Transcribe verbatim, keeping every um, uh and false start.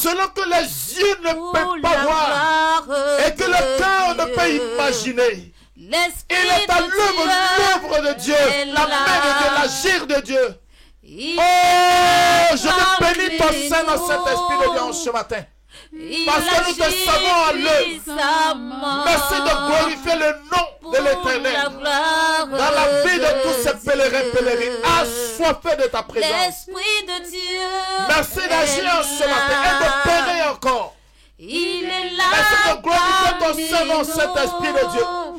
selon que les yeux ne peuvent pas voir et que le cœur ne peut imaginer. Il est à l'œuvre, l'œuvre de Dieu, la main de Dieu, l'agir de Dieu. Oh, je te bénis ton sein dans cet esprit de Dieu en ce matin. Parce que nous te savons à l'œuvre. Merci de glorifier le nom de l'Éternel dans la vie de tous ces pèlerins pèlerines assoiffés de ta présence. Merci d'agir en ce matin et de périr encore. Merci de glorifier ton sein dans cet esprit de Dieu.